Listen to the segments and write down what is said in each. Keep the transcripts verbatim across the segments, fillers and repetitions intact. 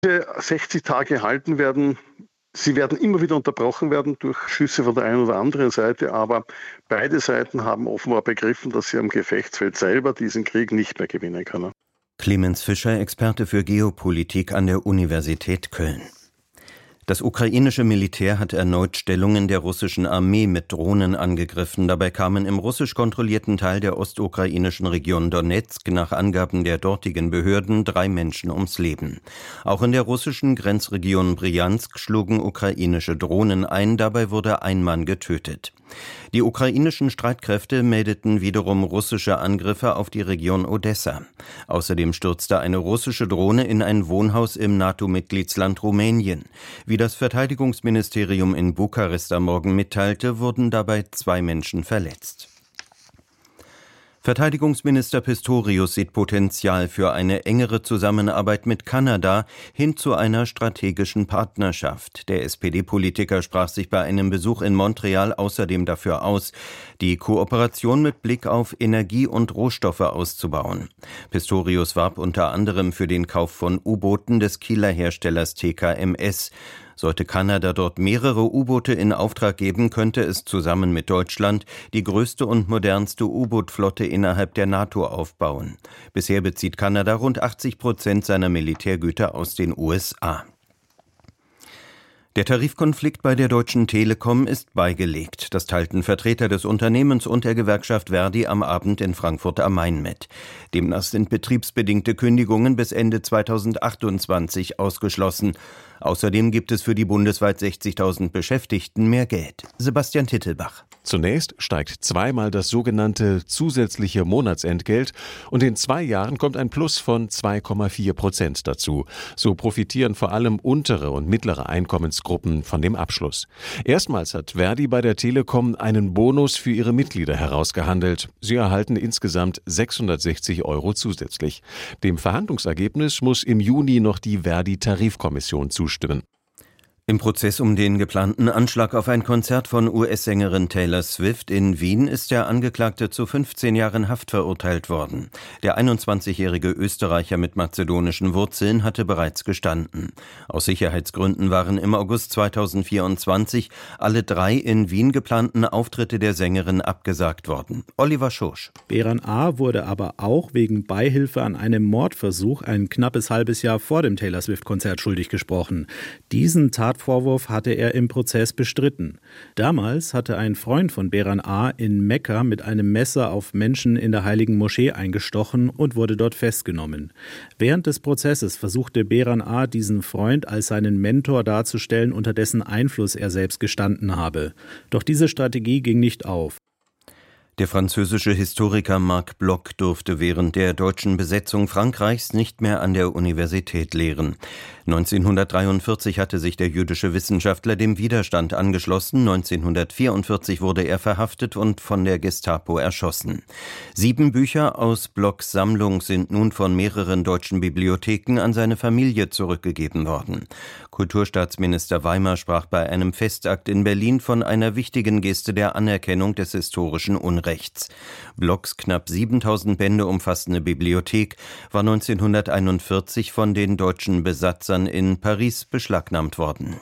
sechzig Tage halten werden. Sie werden immer wieder unterbrochen werden durch Schüsse von der einen oder anderen Seite, aber beide Seiten haben offenbar begriffen, dass sie am Gefechtsfeld selber diesen Krieg nicht mehr gewinnen können. Clemens Fischer, Experte für Geopolitik an der Universität Köln. Das ukrainische Militär hat erneut Stellungen der russischen Armee mit Drohnen angegriffen. Dabei kamen im russisch kontrollierten Teil der ostukrainischen Region Donezk nach Angaben der dortigen Behörden drei Menschen ums Leben. Auch in der russischen Grenzregion Bryansk schlugen ukrainische Drohnen ein. Dabei wurde ein Mann getötet. Die ukrainischen Streitkräfte meldeten wiederum russische Angriffe auf die Region Odessa. Außerdem stürzte eine russische Drohne in ein Wohnhaus im NATO-Mitgliedsland Rumänien. Wie das Verteidigungsministerium in Bukarest am Morgen mitteilte, wurden dabei zwei Menschen verletzt. Verteidigungsminister Pistorius sieht Potenzial für eine engere Zusammenarbeit mit Kanada hin zu einer strategischen Partnerschaft. Der S P D-Politiker sprach sich bei einem Besuch in Montreal außerdem dafür aus, die Kooperation mit Blick auf Energie und Rohstoffe auszubauen. Pistorius warb unter anderem für den Kauf von U-Booten des Kieler Herstellers T K M S. Sollte Kanada dort mehrere U-Boote in Auftrag geben, könnte es zusammen mit Deutschland die größte und modernste U-Boot-Flotte innerhalb der NATO aufbauen. Bisher bezieht Kanada rund achtzig Prozent seiner Militärgüter aus den U S A. Der Tarifkonflikt bei der Deutschen Telekom ist beigelegt. Das teilten Vertreter des Unternehmens und der Gewerkschaft Verdi am Abend in Frankfurt am Main mit. Demnach sind betriebsbedingte Kündigungen bis Ende zweitausendachtundzwanzig ausgeschlossen. Außerdem gibt es für die bundesweit sechzigtausend Beschäftigten mehr Geld. Sebastian Tittelbach. Zunächst steigt zweimal das sogenannte zusätzliche Monatsentgelt und in zwei Jahren kommt ein Plus von zwei Komma vier Prozent dazu. So profitieren vor allem untere und mittlere Einkommensgruppen von dem Abschluss. Erstmals hat Verdi bei der Telekom einen Bonus für ihre Mitglieder herausgehandelt. Sie erhalten insgesamt sechshundertsechzig Euro zusätzlich. Dem Verhandlungsergebnis muss im Juni noch die Verdi-Tarifkommission zustimmen. Im Prozess um den geplanten Anschlag auf ein Konzert von U S-Sängerin Taylor Swift in Wien ist der Angeklagte zu fünfzehn Jahren Haft verurteilt worden. Der einundzwanzigjährige Österreicher mit mazedonischen Wurzeln hatte bereits gestanden. Aus Sicherheitsgründen waren im August zweitausendvierundzwanzig alle drei in Wien geplanten Auftritte der Sängerin abgesagt worden. Oliver Schorsch. Beran A. wurde aber auch wegen Beihilfe an einem Mordversuch ein knappes halbes Jahr vor dem Taylor Swift-Konzert schuldig gesprochen. Diesen Tatvorwurf hatte er im Prozess bestritten. Damals hatte ein Freund von Beran A. in Mekka mit einem Messer auf Menschen in der Heiligen Moschee eingestochen und wurde dort festgenommen. Während des Prozesses versuchte Beran A. diesen Freund als seinen Mentor darzustellen, unter dessen Einfluss er selbst gestanden habe. Doch diese Strategie ging nicht auf. Der französische Historiker Marc Bloch durfte während der deutschen Besetzung Frankreichs nicht mehr an der Universität lehren. neunzehnhundertdreiundvierzig hatte sich der jüdische Wissenschaftler dem Widerstand angeschlossen. neunzehnhundertvierundvierzig wurde er verhaftet und von der Gestapo erschossen. Sieben Bücher aus Blochs Sammlung sind nun von mehreren deutschen Bibliotheken an seine Familie zurückgegeben worden. Kulturstaatsminister Weimer sprach bei einem Festakt in Berlin von einer wichtigen Geste der Anerkennung des historischen Unrechts. Blochs knapp siebentausend Bände umfassende Bibliothek war neunzehnhunderteinundvierzig von den deutschen Besatzern in Paris beschlagnahmt worden.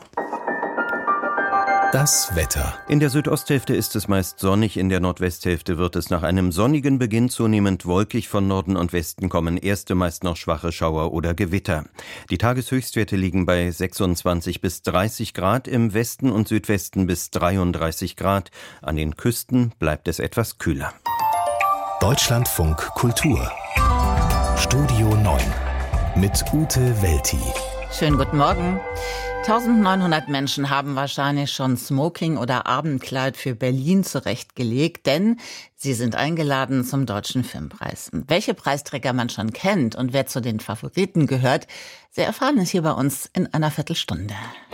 Das Wetter. In der Südosthälfte ist es meist sonnig, in der Nordwesthälfte wird es nach einem sonnigen Beginn zunehmend wolkig. Von Norden und Westen kommen erste, meist noch schwache Schauer oder Gewitter. Die Tageshöchstwerte liegen bei sechsundzwanzig bis dreißig Grad, im Westen und Südwesten bis dreiunddreißig Grad. An den Küsten bleibt es etwas kühler. Deutschlandfunk Kultur. Studio neun mit Ute Welti. Schönen guten Morgen. eintausendneunhundert Menschen haben wahrscheinlich schon Smoking oder Abendkleid für Berlin zurechtgelegt, denn sie sind eingeladen zum Deutschen Filmpreis. Welche Preisträger man schon kennt und wer zu den Favoriten gehört, Sie erfahren es hier bei uns in einer Viertelstunde.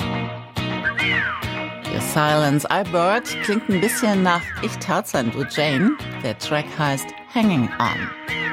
Your Silence, I Bird klingt ein bisschen nach Ich Tarzan, du Jane. Der Track heißt Hanging On.